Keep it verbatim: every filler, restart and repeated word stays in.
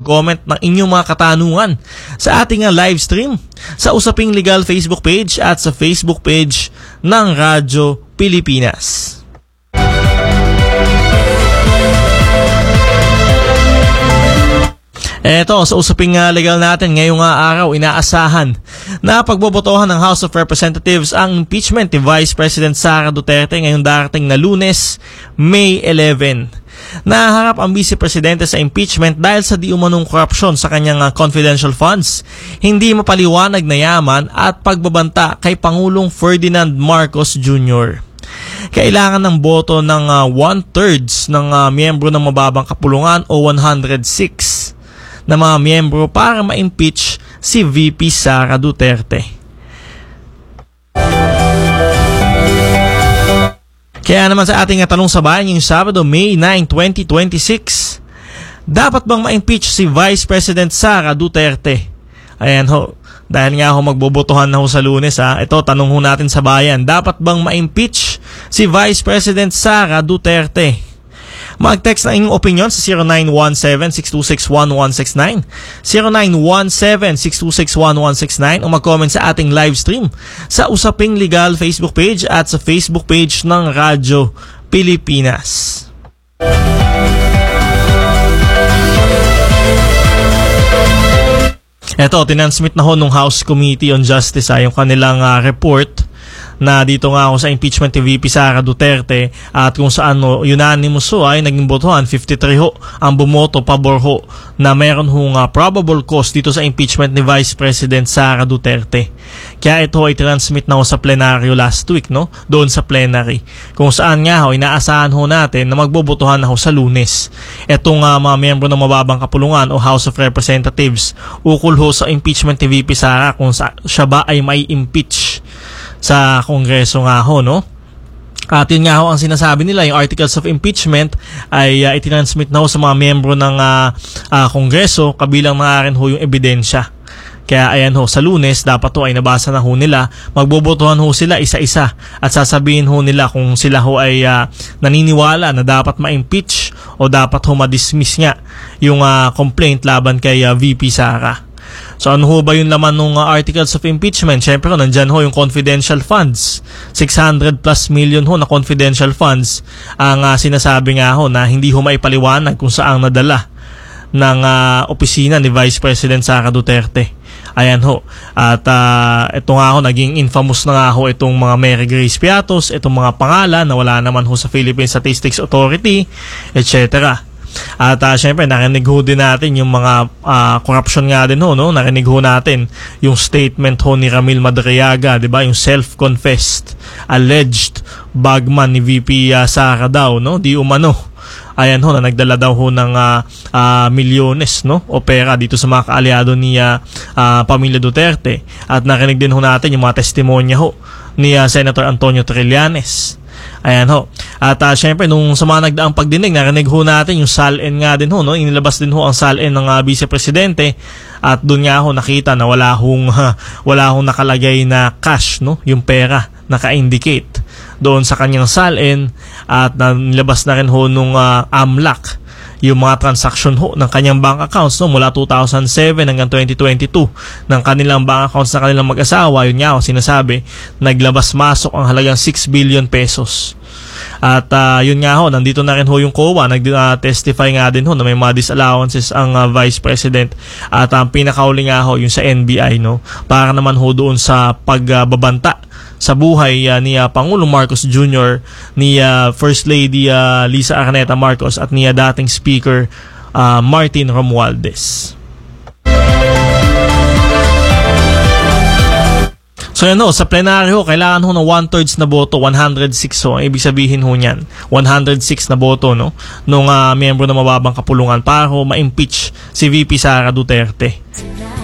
mag-comment ng inyong mga katanungan sa ating uh, live stream sa Usaping Legal Facebook page at sa Facebook page ng Radyo Pilipinas. Eto, sa usaping uh, legal natin ngayong uh, araw, inaasahan na pagbobotohan ng House of Representatives ang impeachment ni Vice President Sara Duterte ngayong darating na Lunes, May eleventh. Naharap ang Vice Presidente sa impeachment dahil sa di umanong korupsyon sa kanyang uh, confidential funds, hindi mapaliwanag na yaman at pagbabanta kay Pangulong Ferdinand Marcos Junior Kailangan ng boto ng uh, one-thirds ng uh, miyembro ng mababang kapulungan o one hundred six na mga miyembro para ma-impeach si V P Sara Duterte. Kaya naman sa ating tanong sa bayan yung Sabado, May ninth, twenty twenty-six, dapat bang ma-impeach si Vice President Sara Duterte? Ayan ho, dahil nga ho magbobotohan na ho sa Lunes ha, ito tanong ho natin sa bayan, dapat bang ma-impeach si Vice President Sara Duterte? Mag-text na inyong opinion sa zero nine one seven, six two six, one one six nine, zero nine one seven, six two six, one one six nine o mag-comment sa ating live stream sa Usaping Legal Facebook page at sa Facebook page ng Radyo Pilipinas. Eto, tinansmit na ho nung House Committee on Justice ay yung kanilang uh, report na dito nga ako sa impeachment ni V P Sara Duterte at kung saan no, unanimous ho ay naging botohan, fifty-three ho ang bumoto pabor ho na meron hong uh, probable cause dito sa impeachment ni Vice President Sara Duterte. Kaya ito ay transmit na ho sa plenaryo last week, no? Doon sa plenary. Kung saan nga ho, inaasahan ho natin na magbobotohan na ho sa Lunes. Itong uh, mga miyembro ng mababang kapulungan o House of Representatives ukol ho sa impeachment ni V P Sara kung sa, siya ba ay may impeach sa Kongreso nga ho, no? At yun nga ho ang sinasabi nila, yung articles of impeachment ay uh, itinransmit na ho sa mga miyembro ng uh, uh, Kongreso, kabilang na rin ho yung ebidensya. Kaya ayan ho, sa Lunes, dapat ho ay nabasa na ho nila, magbobotohan ho sila isa-isa at sasabihin ho nila kung sila ho ay uh, naniniwala na dapat ma-impeach o dapat ho ma-dismiss nga yung uh, complaint laban kay uh, V P Sara. So ano ho ba yung laman ng uh, articles of impeachment? Siyempre ho, nandyan ho yung confidential funds. six hundred plus million ho na confidential funds ang uh, sinasabi nga ho na hindi ho maipaliwanag kung saang nadala ng uh, opisina ni Vice President Sara Duterte. Ayan ho. At uh, ito nga ho, naging infamous na nga ho itong mga Mary Grace Piatos, itong mga pangalan na wala naman ho sa Philippine Statistics Authority, et cetera. At uh, syempre narinig ho din natin yung mga uh, corruption nga din ho, no? Narinig ho natin yung statement ho ni Ramil Madriaga, di ba? Yung self-confessed alleged bagman ni V P uh, Sara daw, no? Di umano. Ayan ho, na nagdala daw ho ng uh, uh, milyones, no? O pera dito sa mga kaalyado ni uh, uh, pamilya Duterte. At narinig din ho natin yung mga testimonya ho ni uh, Senator Antonio Trillanes. Ayan ho. At uh, syempre nung sa mga nagdaang pagdinig, narinig ho natin yung S A L N nga din ho, no? Inilabas din ho ang S A L N ng uh, Vice Presidente at doon nga ho nakita na wala hong uh, wala hong nakalagay na cash, no? Yung pera naka-indicate doon sa kanyang S A L N at uh, nilabas na rin ho nung uh, A M L A C yung mga transaction ho ng kanyang bank accounts, no, mula two thousand seven hanggang twenty twenty-two ng kanilang bank accounts na kanilang mag-asawa. Yun nga ho, sinasabi, naglabas-masok ang halagang six billion pesos. At uh, yun nga ho, nandito na rin ho yung C O A, nag-testify nga din ho na may mga disallowances ang uh, Vice President. At ang uh, pinakauli nga ho yung sa N B I, no, para naman ho doon sa pagbabanta uh, sa buhay uh, ni uh, Pangulong Marcos Junior, ni uh, First Lady uh, Lisa Araneta Marcos at ni uh, dating Speaker uh, Martin Romualdez. So yan ho, sa plenaryo, kailangan ho ng one-thirds na boto, one hundred six ho. Ibig sabihin ho niyan, one hundred six na boto, no, nung uh, miyembro ng mababang kapulungan para ho ma-impeach si V P Sara Duterte.